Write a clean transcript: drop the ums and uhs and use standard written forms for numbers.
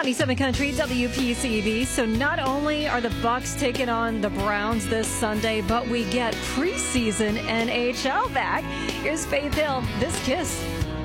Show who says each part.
Speaker 1: 97 Country WPCB. So not only are the Bucks taking on the Browns this Sunday, but we get preseason NHL back. Here's Faith Hill, This Kiss.